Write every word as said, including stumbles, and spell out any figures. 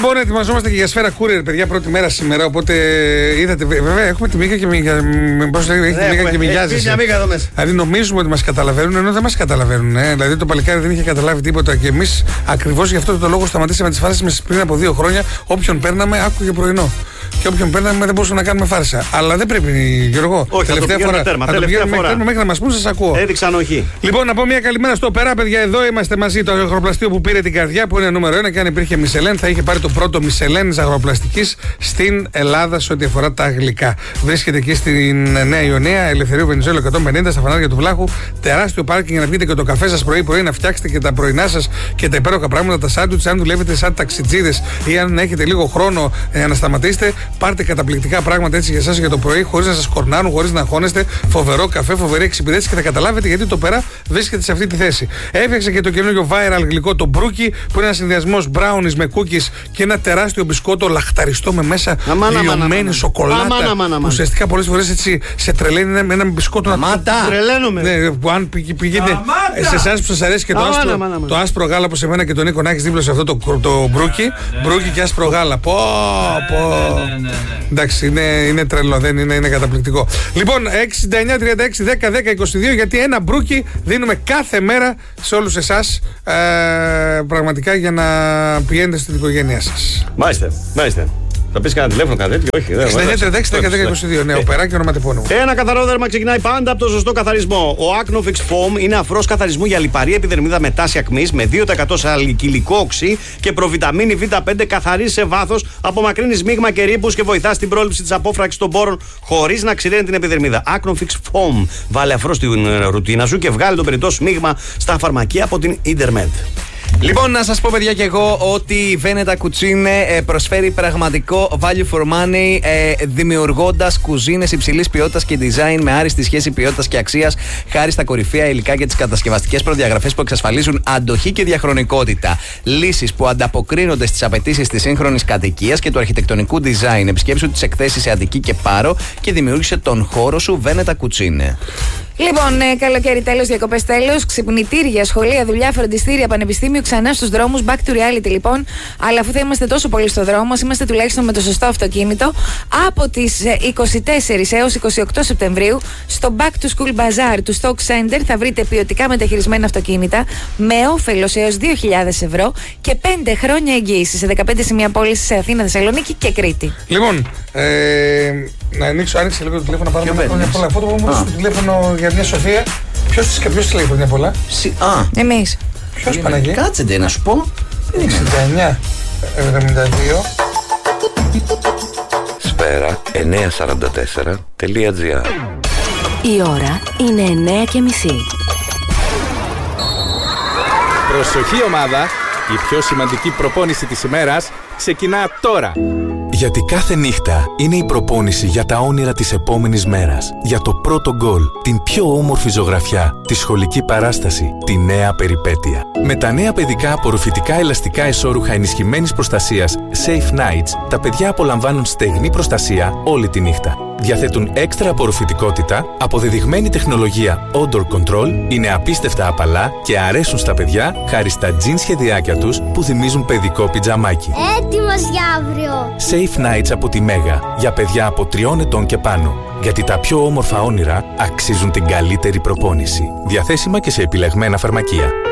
Λοιπόν, ετοιμαζόμαστε και για σφαίρα courier, παιδιά, πρώτη μέρα σήμερα. Οπότε είδατε, βέβαια, έχουμε τη Μίκα και μοιάζει. Δηλαδή, νομίζουμε ότι μας καταλαβαίνουν, ενώ δεν μας καταλαβαίνουν. Ε. Δηλαδή, το παλικάρι δεν είχε καταλάβει τίποτα. Και εμείς ακριβώς γι' αυτό το λόγο σταματήσαμε τις φάρσες μας πριν από δύο χρόνια. Όποιον παίρναμε, άκουγε πρωινό. Και όποιον παίρναμε δεν μπορούσαμε να κάνουμε φάρσα. Αλλά δεν πρέπει, Γιώργο. Όχι, τελευταία θα φορά. Τέρμα, θα τελευταία το φορά. μέχρι, μέχρι να μας πούν, σας ακούω. Έδειξαν όχι. Λοιπόν, να πω μια καλημέρα στο Περά, παιδιά. Εδώ είμαστε μαζί. Το αγροπλαστείο που πήρε την καρδιά, που είναι νούμερο ένα. Και αν υπήρχε Μισελέν, θα είχε πάρει το πρώτο Μισελέν αγροπλαστικής στην Ελλάδα σε ό,τι αφορά τα γλυκά. Βρίσκεται εκεί στην Νέα Ιωνία, Ελευθερίου Βενιζέλου εκατόν πενήντα, στα φανάρια του Βλάχου. Τεράστιο πάρκινγκ για να βγείτε και το καφέ σας πρωί-πρωί, να φτιάξετε και τα πρωινά σας και τα υπέροχα πράγματα, τα σάντουιτς. Αν δουλεύετε σαν ταξιτζίδες ή αν έχετε λίγο χρόνο ε, να σταματήσετε, πάρτε καταπληκτικά πράγματα έτσι για εσάς για το πρωί, χωρίς να σας κορνάρουν, χωρίς να αγχώνεστε. Φοβερό καφέ, φοβερή εξυπηρέτηση και θα καταλάβετε γιατί το Περά βρίσκεται σε αυτή τη θέση. Έφτιαξε και το καινούριο viral γλυκό, το μπρούκι, που είναι ένα συνδυασμός brownies με cookies και ένα τεράστιο μπισκότο λαχταριστό με μέσα λιωμένη σοκολάτα. Που ουσιαστικά πολλές φορές έτσι σε τρελαίνει με ένα μπισκότο να τρελαίνομαι. Ναι, που αν πηγαίνετε σε εσάς που σας αρέσει και το άσπρο, το άσπρο γάλα που σε μένα και τον Νίκο να έχεις δίπλα σε αυτό το, το μπρούκι, μπρούκι και άσπρο γάλα. Πω, πω. Εντάξει, είναι, είναι τρελό, δεν είναι, είναι καταπληκτικό. Λοιπόν, έξι εννιά τριάντα έξι δέκα δέκα είκοσι δύο, γιατί ένα μπρούκι δίνουμε κάθε μέρα σε όλους εσάς ε, πραγματικά για να πηγαίνετε στην οικογένειά σας. Μάλιστα, μάλιστα. Θα πει κανένα τηλέφωνο, κάτι τέτοιο, όχι. έξι εννιά τριάντα έξι δέκα δέκα είκοσι δύο, ναι, ο Περά και ονοματεπώνυμο. Ένα καθαρό δέρμα ξεκινάει πάντα από το σωστό καθαρισμό. Ο Acnofix Foam είναι αφρός καθαρισμού για λιπαρή επιδερμίδα με τάση ακμής, με δύο τοις εκατό σαλικυλικό οξύ και προβιταμίνη βι πέντε, καθαρίζει σε βάθος, απομακρύνει μείγμα και ρήπους και βοηθά στην πρόληψη της απόφραξης των πόρων χωρίς να ξηραίνει την επιδερμίδα. Acnofix Foam. Βάλε αφρό στην ρουτίνα σου και βγάλει το περιττό μείγμα στα φαρμακεία από την Intermed. Λοιπόν, να σας πω, παιδιά, και εγώ ότι η Veneta Cucine προσφέρει πραγματικό value for money, ε, δημιουργώντας κουζίνες υψηλής ποιότητας και design με άριστη σχέση ποιότητας και αξίας, χάρη στα κορυφαία υλικά και τις κατασκευαστικές προδιαγραφές που εξασφαλίζουν αντοχή και διαχρονικότητα. Λύσεις που ανταποκρίνονται στις απαιτήσεις της σύγχρονης κατοικίας και του αρχιτεκτονικού design. Επισκέψου τις εκθέσεις σε Αττική και Πάρο και δημιούργησε τον χώρο σου Veneta Cucine. Λοιπόν, ε, καλοκαίρι τέλος, διακοπές τέλος, ξυπνητήρια, σχολεία, δουλειά, φροντιστήρια, πανεπιστήμιο, ξανά στους δρόμους. Back to reality, λοιπόν. Αλλά αφού θα είμαστε τόσο πολύ στο δρόμο, είμαστε τουλάχιστον με το σωστό αυτοκίνητο. Από τις είκοσι τέσσερις έως είκοσι οκτώ Σεπτεμβρίου, στο Back to School Bazaar του Stock Center θα βρείτε ποιοτικά μεταχειρισμένα αυτοκίνητα με όφελος έως δύο χιλιάδες ευρώ και πέντε χρόνια εγγύηση σε δεκαπέντε σημεία πώληση σε Αθήνα, Θεσσαλονίκη και Κρήτη. Λοιπόν, ε, να ανοίξω, άνοιξε λίγο το τηλέφωνο να πάρουμε χρόνια πολλά. Αυτό που μου έδωσε το τηλέφωνο για μια Σοφία. Ποιος της και ποιος της λέει χρόνια πολλά? Α, εμείς. Ποιος Παναγί? Κάτσετε να σου πω. εξήντα εννιά εβδομήντα δύο Σφαίρα εννιακόσια σαράντα τέσσερα τελεία τζι άρ. Η ώρα είναι εννιά και μισή. Προσοχή, ομάδα! Η πιο σημαντική προπόνηση της ημέρας ξεκινά τώρα. Γιατί κάθε νύχτα είναι η προπόνηση για τα όνειρα της επόμενης μέρας. Για το πρώτο γκολ, την πιο όμορφη ζωγραφιά, τη σχολική παράσταση, τη νέα περιπέτεια. Με τα νέα παιδικά απορροφητικά ελαστικά εσώρουχα ενισχυμένης προστασίας Safe Nights, τα παιδιά απολαμβάνουν στεγνή προστασία όλη τη νύχτα. Διαθέτουν έξτρα απορροφητικότητα, αποδεδειγμένη τεχνολογία Odor Control, είναι απίστευτα απαλά και αρέσουν στα παιδιά χάρη στα τζιν σχεδιάκια τους που θυμίζουν παιδικό πιτζαμάκι. Έτοιμος για αύριο! Safe Nights από τη Μέγα, για παιδιά από τριών ετών και πάνω. Γιατί τα πιο όμορφα όνειρα αξίζουν την καλύτερη προπόνηση. Διαθέσιμα και σε επιλεγμένα φαρμακεία.